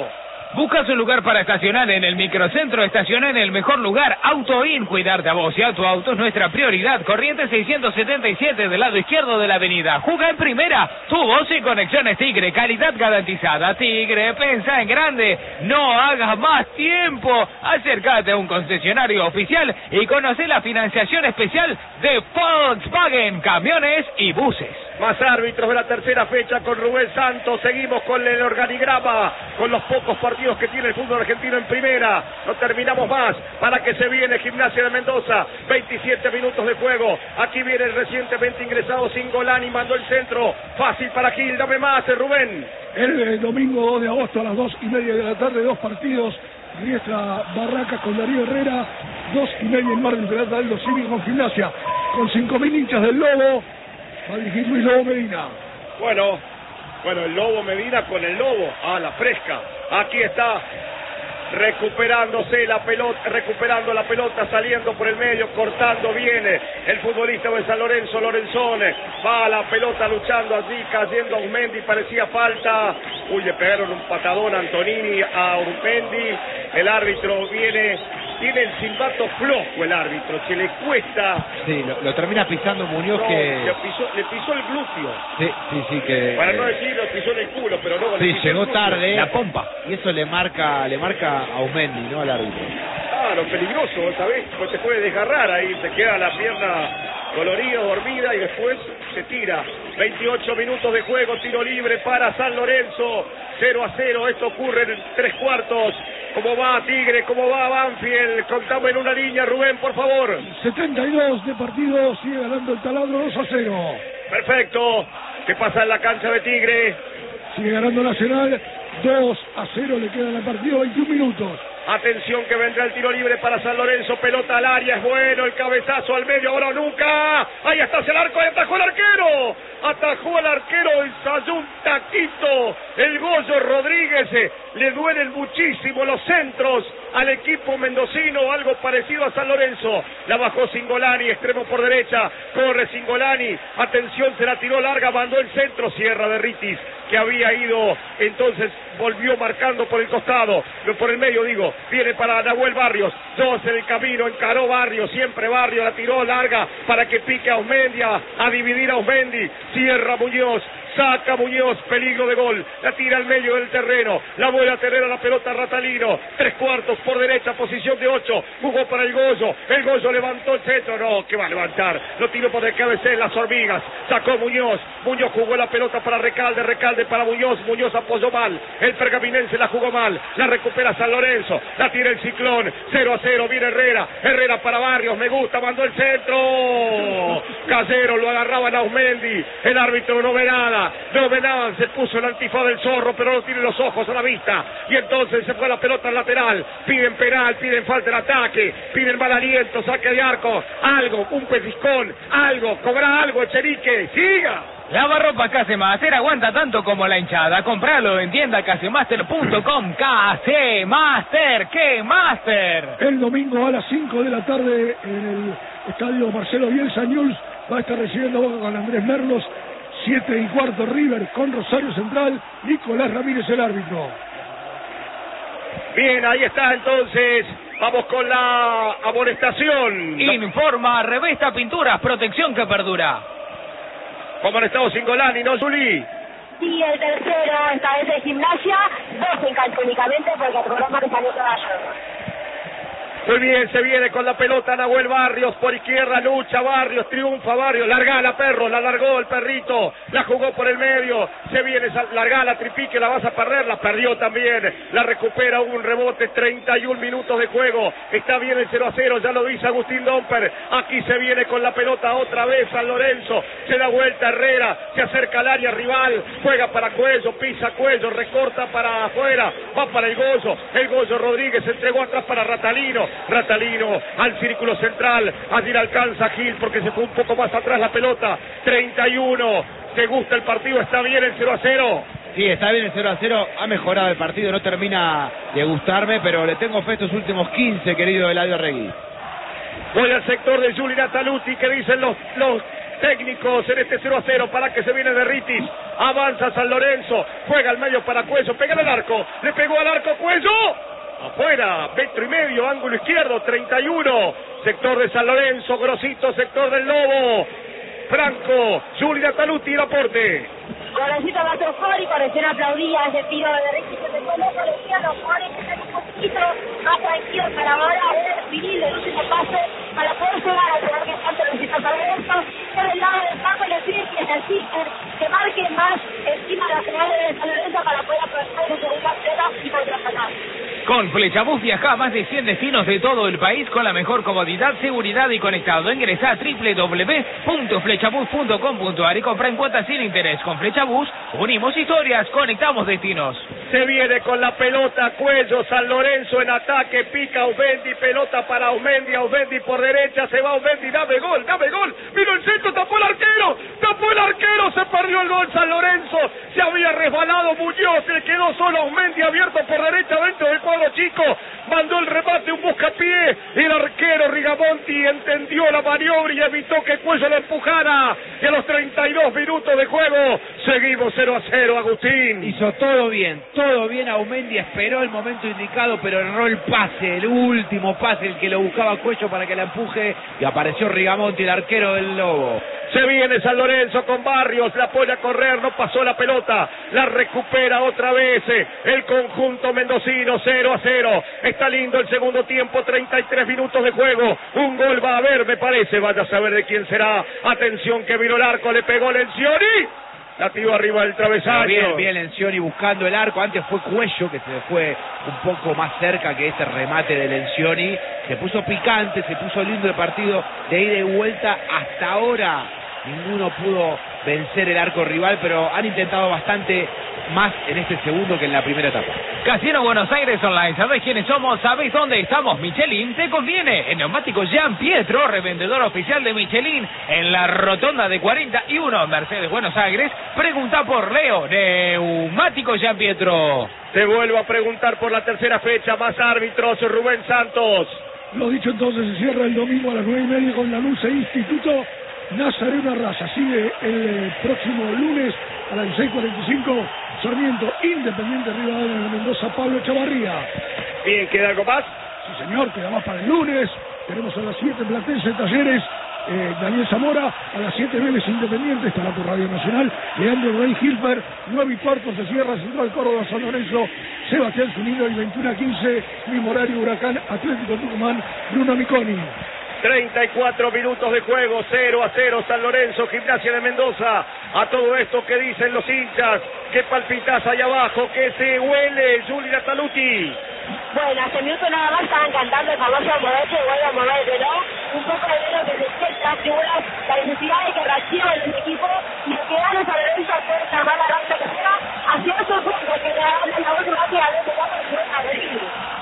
¿Buscas un lugar para estacionar en el microcentro? Estaciona en el mejor lugar, AutoIn. Cuidarte a vos y a tu auto es nuestra prioridad. Corrientes seiscientos setenta y siete del lado izquierdo de la avenida. Juga en primera, tu voz y conexiones Tigre, calidad garantizada. Tigre, pensa en grande, no hagas más tiempo. Acércate a un concesionario oficial y conoce la financiación especial de Volkswagen, camiones y buses. Más árbitros de la tercera fecha con Rubén Santos. Seguimos con el organigrama, con los pocos partidos que tiene el fútbol argentino en primera. No terminamos más para que se viene Gimnasia de Mendoza. veintisiete minutos de juego. Aquí viene el recientemente ingresado Singolani, mandó el centro. Fácil para Gil, dame más, Rubén. El, el domingo dos de agosto a las dos y media de la tarde, dos partidos. Riestra Barracas con Darío Herrera, dos y media en Mar del Plata, Aldo Civi con Gimnasia, con cinco mil hinchas del Lobo. Va a dirigir Luis Lobo Medina. Bueno, bueno, el Lobo Medina con el Lobo. Ah, la fresca. Aquí está. Recuperándose la pelota, recuperando la pelota, saliendo por el medio, cortando, viene el futbolista de San Lorenzo, Lorenzone, va a la pelota luchando allí, cayendo a Urmendi, parecía falta. Uy, le pegaron un patadón a Antonini, a Urmendi. El árbitro viene, tiene el silbato flojo el árbitro, que le cuesta. Sí, lo, lo termina pisando Muñoz, no, que... Le pisó, le pisó el glúteo. Sí, sí, sí, que... Para no decir, lo pisó en el culo, pero no. Sí, llegó tarde. La pompa. Y eso le marca, le marca a Urmendi, ¿no? Al árbitro. Claro, peligroso, ¿sabés? Pues se puede desgarrar ahí, se queda la pierna dolorida, dormida y después se tira. veintiocho minutos de juego, tiro libre para San Lorenzo, cero a cero, esto ocurre en tres cuartos. ¿Cómo va Tigre? ¿Cómo va Banfield? Contame en una línea, Rubén, por favor. setenta y dos de partido, sigue ganando el Taladro dos a cero. Perfecto. ¿Qué pasa en la cancha de Tigre? Sigue ganando Nacional, dos a cero, le quedan al partido veintiún minutos. Atención que vendrá el tiro libre para San Lorenzo, pelota al área, es bueno, el cabezazo al medio, ahora o nunca. Ahí está hacia el arco, ahí atajó el arquero. Atajó al arquero, ensayó un taquito. El Goyo Rodríguez, eh, le duelen muchísimo los centros al equipo mendocino, algo parecido a San Lorenzo. La bajó Singolani, extremo por derecha, corre Singolani. Atención, se la tiró larga, mandó el centro, cierra de Ritis, que había ido, entonces volvió marcando por el costado, por el medio digo, viene para Nahuel Barrios, dos en el camino, encaró Barrios, siempre Barrios, la tiró larga para que pique a Osmendi, a dividir a Osmendi, cierra Muñoz, saca Muñoz, peligro de gol, la tira al medio del terreno, la vuelve a tener a la pelota Ratalino, tres cuartos por derecha, posición de ocho, jugó para el Goyo, el Goyo levantó el centro, no, que va a levantar, lo tiró por el cabecero en las hormigas, sacó Muñoz, Muñoz jugó la pelota para Recalde, Recalde para Muñoz, Muñoz apoyó mal, el pergaminense la jugó mal, la recupera San Lorenzo, la tira el Ciclón, cero a cero, viene Herrera, Herrera para Barrios, me gusta, mandó el centro, Casero, lo agarraban a Osmendi, el árbitro no ve nada, no ve nada, se puso el antifaz del zorro, pero no tiene los ojos a la vista, y entonces se fue la pelota al lateral, piden penal, piden falta de ataque, piden mal aliento, saque de arco, algo, un pellizcón, algo, cobra algo, Echenique, siga. Lavarropas Casemaster aguanta tanto como la hinchada. Compralo en tienda casemaster punto com. Casemaster, ¿qué Master? El domingo a las cinco de la tarde en el estadio Marcelo Bielsa, News va a estar recibiendo Boca con Andrés Merlos. Siete y cuarto River con Rosario Central. Nicolás Ramírez el árbitro. Bien, ahí está entonces. Vamos con la amonestación. Informa Revesta Pinturas, protección que perdura. Como han estado Singolani, ¿no, Zuli? Sí, el tercero, esta vez de Gimnasia, dos en cancha únicamente porque el programa que salió caballo. Muy bien, se viene con la pelota Nahuel Barrios, por izquierda lucha Barrios, triunfa Barrios, largala perro, la largó el perrito, la jugó por el medio, se viene, largala Tripique, la vas a perder, la perdió también, la recupera, un rebote, treinta y un minutos de juego, está bien el cero a cero, ya lo dice Agustín Domper, aquí se viene con la pelota otra vez San Lorenzo, se da vuelta Herrera, se acerca al área rival, juega para Cuello, pisa Cuello, recorta para afuera, va para el Goyo, el Goyo Rodríguez se entregó atrás para Ratalino, Ratalino al círculo central, allí le alcanza Gil porque se fue un poco más atrás la pelota, treinta y uno, ¿te gusta el partido? ¿Está bien el cero a cero? Sí, está bien el cero a cero, ha mejorado el partido, no termina de gustarme, pero le tengo fe estos últimos quince, querido Eladio Arregui. Voy al sector de Juli Nataluti, que dicen los, los técnicos en este cero a cero. Para que se viene de Ritis, avanza San Lorenzo, juega al medio para Cuello, pega al arco, le pegó al arco Cuello, afuera, metro y medio, ángulo izquierdo, treinta y uno, sector de San Lorenzo, Grosito, sector del Lobo, Franco, Juli Nataluti, el aporte. Golecito más eufórico, recién aplaudía ese tiro de Ritis que se coloca al izquierdo, Juárez que está un poquito más tranquilo para ahora definir el último pase para poder llegar al lugar que tanto necesita San Lorenzo. Por el lado del campo le pide que ejerciten, que marquen más encima de la final de San Lorenzo para poder aprovechar su segunda pelota y contraatacar. Con Flechabús viaja a más de cien destinos de todo el país con la mejor comodidad, seguridad y conectado. Ingresa a doble u doble u doble u punto flechabús punto com punto a r y compra en cuotas sin interés. Con Flechabús unimos historias, conectamos destinos. Se viene con la pelota Cuello, San Lorenzo en ataque, pica Aumendi, pelota para Aumendi, Aumendi por derecha, se va Aumendi, dame gol, dame gol, vino el centro, tapó el arquero, tapó el arquero, se perdió el gol San Lorenzo, se había resbalado Muñoz, se quedó solo Aumendi abierto por derecha dentro del cuadro chico, mandó el remate, un buscapié, el arquero Rigamonti entendió la maniobra y evitó que Cuello lo empujara, y a los treinta y dos minutos de juego, seguimos cero a cero, Agustín. Hizo todo bien, todo bien, Aumendi esperó el momento indicado, pero erró el pase, el último pase, el que lo buscaba Cuello para que la empuje, y apareció Rigamonti, el arquero del Lobo. Se viene San Lorenzo con Barrios, la pone a correr, no pasó la pelota, la recupera otra vez el conjunto mendocino, cero a cero. Está lindo el segundo tiempo, treinta y tres minutos de juego, un gol va a haber, me parece, vaya a saber de quién será. Atención que vino el arco, le pegó Lencioni, la tiró arriba del travesaño. Bien, bien Lencioni buscando el arco, antes fue Cuello que se fue un poco más cerca que ese remate de Lencioni, se puso picante, se puso lindo el partido de ida y vuelta. Hasta ahora ninguno pudo vencer el arco rival, pero han intentado bastante más en este segundo que en la primera etapa. Casino Buenos Aires Online, ¿sabés quiénes somos? ¿Sabés dónde estamos? Michelin te conviene. En Neumáticos Gian Pietro, revendedor oficial de Michelin en la rotonda de cuarenta y uno, Mercedes Buenos Aires. Pregunta por Leo, Neumáticos Gian Pietro. Te vuelvo a preguntar por la tercera fecha, más árbitros, Rubén Santos. Lo dicho entonces, se cierra el domingo a las nueve y media con la Luz e Instituto Nazareno Arrasa. Sigue el eh, próximo lunes a las seis cuarenta y cinco, Sarmiento Independiente Rivadavia de Mendoza, Pablo Chavarría. Bien, ¿queda algo más? Sí señor, queda más para el lunes. Tenemos a las siete Platense Talleres, eh, Daniel Zamora, a las siete Vélez Independiente, estará por Radio Nacional, Leandro Rey Gilbert, nueve y cuarto se cierra Central Córdoba San Lorenzo, Sebastián Zunido y veintiuno a quince, mismo horario Huracán Atlético Tucumán, Bruno Miconi. treinta y cuatro minutos de juego, cero a cero San Lorenzo, Gimnasia de Mendoza. A todo esto que dicen los hinchas, que palpitas allá abajo, que se huele, Juli Nataluti. Bueno, hace minutos nada más estaban cantando el famoso moverse, vuelve a mover el reloj, un poco de lo que se sienta, figuras, la necesidad de que reaccione el equipo y lo que gana San Lorenzo puede salvar la racha que sea, hacia esos puntos que le dan la última que a veces va a venir.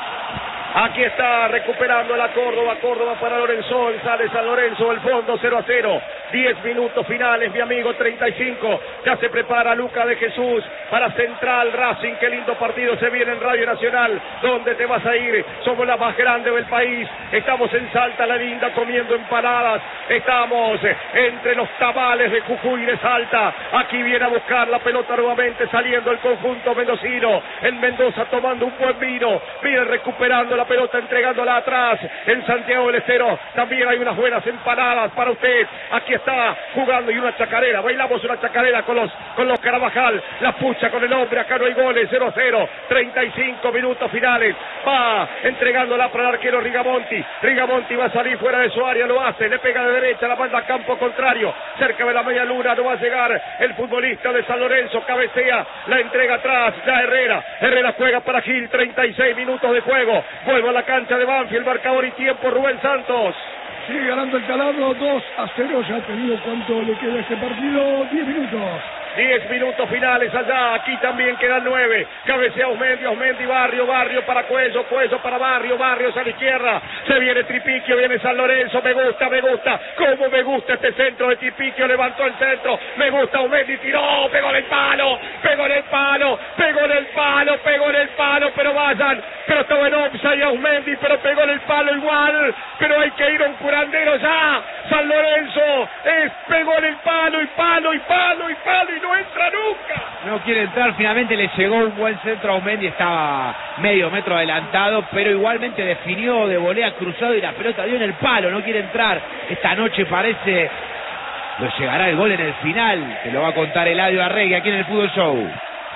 Aquí está recuperando la Córdoba, Córdoba para Lorenzón, sale San Lorenzo, el fondo cero a cero, diez minutos finales, mi amigo, treinta y cinco, ya se prepara Luca de Jesús para Central Racing, qué lindo partido se viene en Radio Nacional, ¿dónde te vas a ir? Somos la más grande del país, estamos en Salta la Linda comiendo empanadas, estamos entre los tamales de Jujuy y de Salta, aquí viene a buscar la pelota nuevamente saliendo el conjunto mendocino, en Mendoza tomando un buen vino, viene recuperando la pelota, entregándola atrás en Santiago del Estero, también hay unas buenas empanadas para usted, aquí está jugando y una chacarera, bailamos una chacarera con los con los Carabajal, la pucha con el hombre, acá no hay goles, cero a cero, treinta y cinco minutos finales, va entregándola para el arquero Rigamonti, Rigamonti va a salir fuera de su área, lo hace, le pega de derecha, la manda a campo contrario, cerca de la media luna, no va a llegar el futbolista de San Lorenzo, cabecea, la entrega atrás, ya Herrera, Herrera juega para Gil, treinta y seis minutos de juego, vuelve a la cancha de Banfield, marcador y tiempo, Rubén Santos. Sigue ganando el Taladro, dos a cero, ya te digo cuánto le queda a este partido, diez minutos. diez minutos finales allá, aquí también quedan nueve, cabecea Osmendi, Osmendi, Barrio, Barrio para Cuello, Cuello para Barrio, Barrios a la izquierda, se viene Tripiquio, viene San Lorenzo, me gusta, me gusta, cómo me gusta este centro de Tripiquio, levantó el centro, me gusta Osmendi, tiró, pegó en el palo, pegó en el palo, pegó en el palo, pegó en el palo, pero vayan, pero estaba en offside a Osmendi, pero pegó en el palo igual, pero hay que ir a un curandero ya, San Lorenzo es, pegó en el palo y palo y palo y palo y no entra nunca. No quiere entrar, finalmente le llegó un buen centro a Aumendi, estaba medio metro adelantado, pero igualmente definió de volea cruzado y la pelota dio en el palo, no quiere entrar. Esta noche parece, lo llegará el gol en el final, te lo va a contar Eladio Arregui aquí en el Fútbol Show.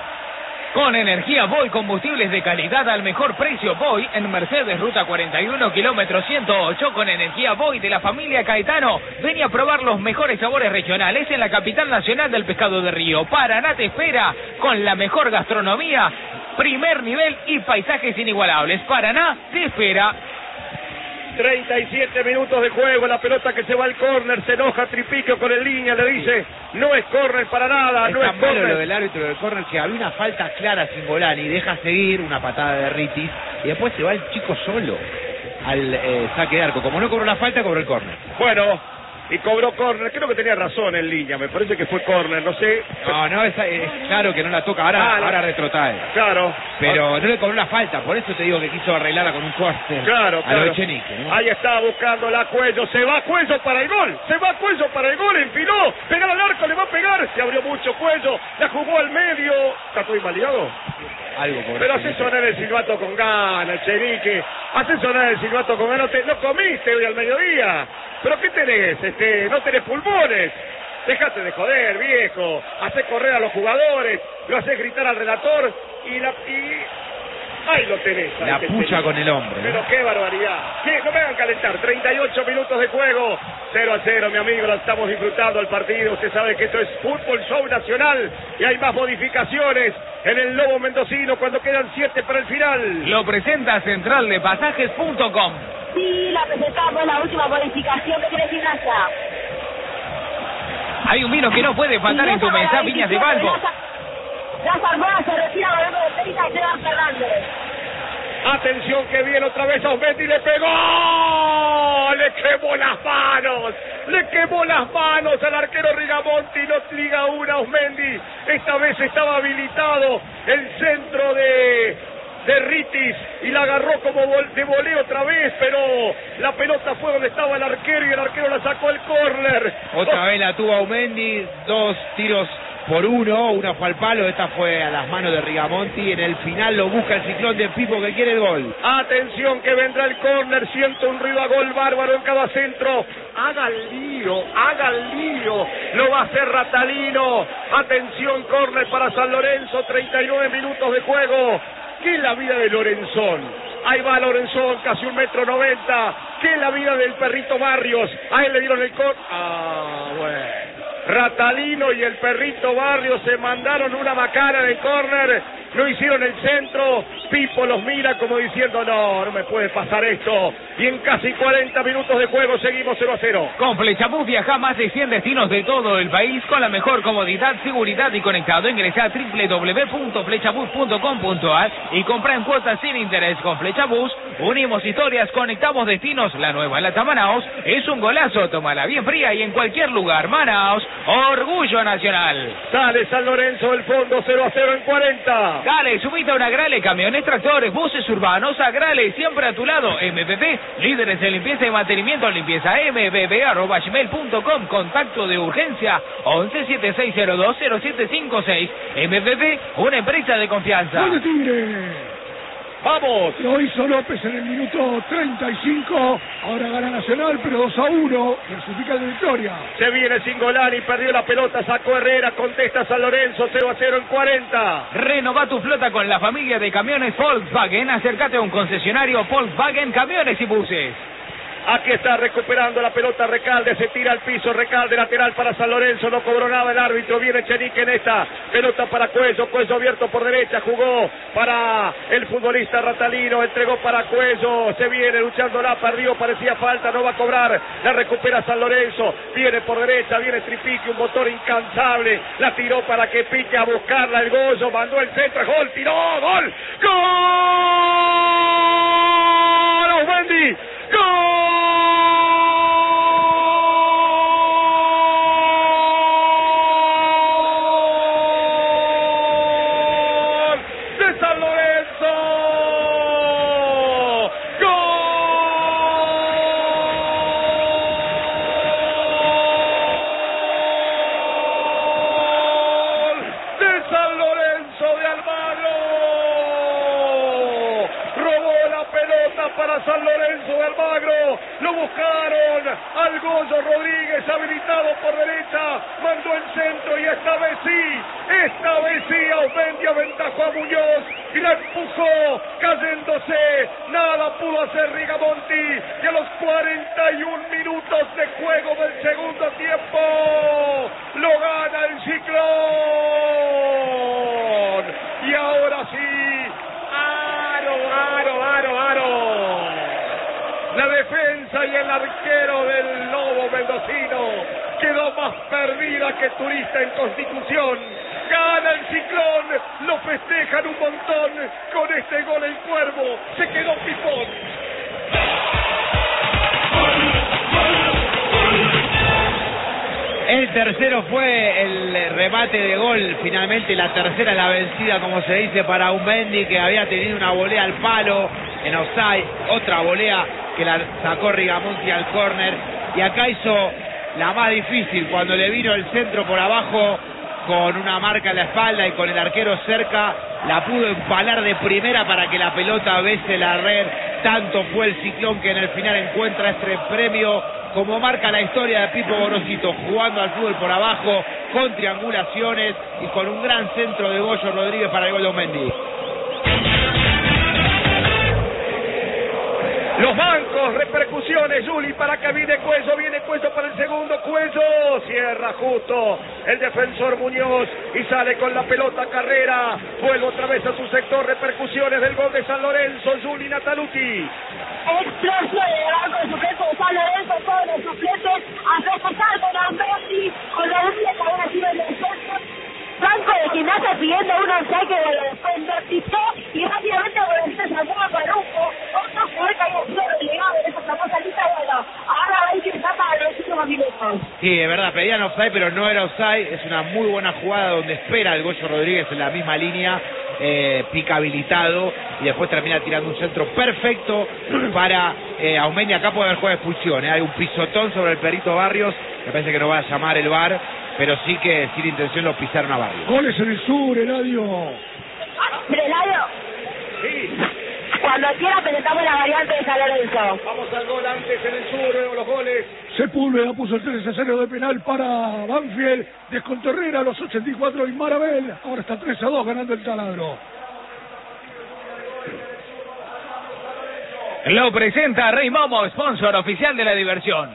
Con energía Boy, combustibles de calidad al mejor precio. Boy en Mercedes, ruta cuarenta y uno, kilómetro ciento ocho. Con energía Boy de la familia Caetano. Ven a probar los mejores sabores regionales en la capital nacional del pescado de río. Paraná te espera con la mejor gastronomía, primer nivel y paisajes inigualables. Paraná te espera. treinta y siete minutos de juego, la pelota que se va al córner, se enoja Tripiquio con el línea, le dice, no es córner para nada, es no es tan malo córner. lo del árbitro del córner que había una falta clara Singolani, deja seguir una patada de Ritis y después se va el chico solo al eh, saque de arco. Como no cobró la falta, cobró el córner. Bueno, y cobró córner, creo que tenía razón en línea, me parece que fue córner, no sé. No, no, es, es claro que no la toca, ahora, Ah, no. ahora retrotrae. Claro. Pero no le cobró la falta, por eso te digo que quiso arreglarla con un corte. Claro, a claro. lo Echenique, ¿no? Ahí está buscando la Cuello, se va Cuello para el gol, se va Cuello para el gol, enfiló, pegar al arco, le va a pegar, se abrió mucho Cuello, la jugó al medio, ¿está todo invalidado? Algo por Pero Echenique. hace sonar el silbato con ganas, Echenique, hace sonar el silbato con ganas, te, no comiste hoy al mediodía, pero ¿qué tenés? Este, no tenés pulmones. Déjate de joder, viejo. Hace correr a los jugadores, lo haces gritar al relator y la y ahí lo tenés. La ahí pucha tenés. con el hombre, ¿no? Pero qué barbaridad. ¿Qué? No me hagan calentar. treinta y ocho minutos de juego. cero a cero, mi amigo. Lo estamos disfrutando el partido. Usted sabe que esto es Fútbol Show Nacional y hay más modificaciones en el Lobo Mendocino cuando quedan siete para el final. Lo presenta central de pasajes punto com. Sí, la presentamos, la última modificación que tiene Gimnasia. Hay un vino que no puede faltar en tu mesa, Viñas de Balbo. Ya Sarboa se retira volviendo de técnica y Esteban Fernández. Atención que viene otra vez Aumendi y le pegó, le quemó las manos, le quemó las manos al arquero Rigamonti, no liga una Aumendi, esta vez estaba habilitado el centro de, de Ritis y la agarró como vol, de voleo otra vez, pero la pelota fue donde estaba el arquero y el arquero la sacó al córner. Otra vez la tuvo Aumendi, dos tiros por uno, una fue al palo, esta fue a las manos de Rigamonti, en el final lo busca el ciclón de Pipo que quiere el gol. Atención que vendrá el córner, siento un ruido a gol bárbaro en cada centro. Haga el lío, haga el lío, lo va a hacer Ratalino. Atención, córner para San Lorenzo, treinta y nueve minutos de juego. ¿Qué es la vida de Lorenzón? Ahí va Lorenzón, casi un metro noventa. ¿Qué es la vida del perrito Barrios? A él le dieron el córner. Ah, bueno. Ratalino y el perrito Barrios se mandaron una macana en el córner, no hicieron el centro, Pipo los mira como diciendo no, no me puede pasar esto, y en casi cuarenta minutos de juego seguimos cero a cero. Con Flechabús viaja a más de cien destinos de todo el país con la mejor comodidad, seguridad y conectado. Ingresa a doble u doble u doble u punto flechabús punto com punto a r y compra en cuotas sin interés. Con Flechabús unimos historias, conectamos destinos. La nueva Lata Manaos es un golazo, tómala bien fría y en cualquier lugar. Manaos, orgullo nacional. Sale San Lorenzo del fondo, cero a cero en cuarenta. Dale, subite a una Agrale, camiones, tractores, buses urbanos, Agrale, siempre a tu lado. M P P, líderes en limpieza y mantenimiento, limpieza m p p arroba gmail punto com, contacto de urgencia once siete seis cero dos cero siete cinco seis. M P P, una empresa de confianza. ¡Gol de Tigre! ¡Vamos! Lo hizo López en el minuto treinta y cinco. Ahora gana Nacional, pero dos a uno. Clasifica de victoria. Se viene Singolani, perdió la pelota, sacó Herrera, contesta San Lorenzo, cero a cero en cuarenta. Renova tu flota con la familia de camiones Volkswagen. Acércate a un concesionario Volkswagen Camiones y Buses. Aquí está recuperando la pelota Recalde, se tira al piso, Recalde lateral para San Lorenzo, no cobró nada el árbitro, viene Echenique en esta, pelota para Cuello, Cuello abierto por derecha, jugó para el futbolista Ratalino, entregó para Cuello, se viene luchándola, perdió, parecía falta, no va a cobrar, la recupera San Lorenzo, viene por derecha, viene Tripique, un motor incansable, la tiró para que pique a buscarla el Goyo, mandó el centro, gol, tiró, gol, gol, Aumendi, ¡gol! ¡De San Lorenzo! ¡Gol! al Goyo Rodríguez, habilitado por derecha, mandó el centro y esta vez sí, esta vez sí, Aumendi aventajó a Muñoz y la empujó, cayéndose, nada pudo hacer Rigamonti, y a los cuarenta y un minutos de juego del segundo tiempo, lo gana el Ciclón, y ahora sí, aro, aro, aro, aro, la defensa y el arquero del Lobo mendocino quedó más perdida que turista en Constitución. Gana el Ciclón, lo festejan un montón con este gol el Cuervo, se quedó pipón. El tercero fue el remate de gol, finalmente la tercera la vencida, como se dice, para Aumendi, que había tenido una volea al palo en offside, otra volea que la sacó Rigamonti al córner, y acá hizo la más difícil, cuando le vino el centro por abajo con una marca en la espalda y con el arquero cerca, la pudo empalar de primera para que la pelota bese la red. Tanto fue el Ciclón que en el final encuentra este premio, como marca la historia de Pipo Gorosito, jugando al fútbol por abajo, con triangulaciones y con un gran centro de Goyo Rodríguez para el gol de Aumendi. Los bancos, repercusiones, Juli, para que viene Cuello, viene Cuello para el segundo, Cuello, cierra justo el defensor Muñoz y sale con la pelota Carrera, vuelve otra vez a su sector, repercusiones del gol de San Lorenzo, Juli Nataluti. Explosión de banco de sujeto de San Lorenzo, todos los sujetos a festejar con Aumendi, con la única que había sido el defensor. Banco de Gimnasia pidiendo un offside que lo desconvertizó y rápidamente se sacó a Parujo, otro jugador que había sido relegado en esa famosa lista. Bueno, ahora hay que estar para los últimos minutos. Sí, es verdad, pedían offside, pero no era offside. Es una muy buena jugada donde espera el Goyo Rodríguez en la misma línea, eh, pica habilitado y después termina tirando un centro perfecto para eh, Aumendi. Acá puede haber juego de expulsión, ¿eh? Hay un pisotón sobre el Perito Barrios, me parece que no va a llamar el V A R, pero sí que sin intención lo pisaron a Barrios. Goles en el sur, Eladio. Mire, Eladio. Sí. Cuando quiera presentamos la variante de San Lorenzo. Vamos al gol antes en el sur, los goles. Sepúlveda puso el tres a cero de penal para Banfield, descontó Herrera a los ochenta y cuatro y Marabel, ahora está tres a dos ganando el Taladro. Lo presenta Rey Momo, sponsor oficial de la diversión.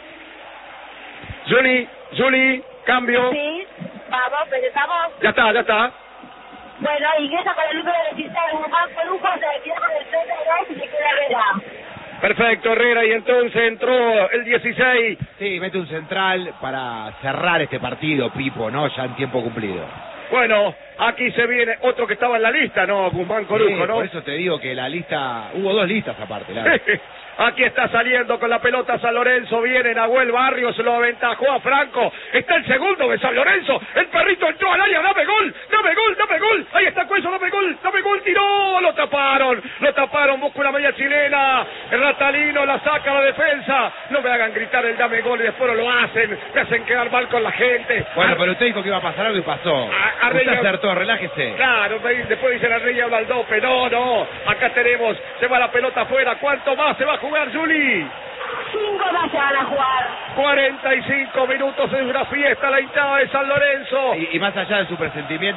Juli, Juli, cambio. Sí, vamos, presentamos. Ya está, ya está. Bueno, ingresa con el número dieciséis, Guzmán Corujo, se retira con el treinta y dos y se queda Herrera. Perfecto, Herrera, y entonces entró el dieciséis. Sí, mete un central para cerrar este partido, Pipo, ¿no? Ya en tiempo cumplido. Bueno, aquí se viene otro que estaba en la lista, ¿no? Guzmán Corujo, Sí, ¿no? por eso te digo que la lista, hubo dos listas aparte, la verdad. Aquí está saliendo con la pelota San Lorenzo, viene Nahuel Barrios, lo aventajó a Franco, está el segundo de San Lorenzo, el perrito entró al área, dame gol, dame gol, dame gol, ahí está Cuello, dame gol, dame gol, tiró, lo taparon, lo taparon, busca una media chilena, el Ratalino la saca a la defensa, no me hagan gritar el dame gol y después no lo hacen, me hacen quedar mal con la gente. Bueno, pero usted dijo que iba a pasar algo y pasó. A, a usted Rey, acertó, relájese. Claro, después dicen a Rey habla al dope, no, no, acá tenemos, se va la pelota afuera, ¿cuánto más se va a jugar, Juli? Cinco más se van a jugar. cuarenta y cinco minutos, es una fiesta la hinchada de San Lorenzo. Y, y más allá de su presentimiento,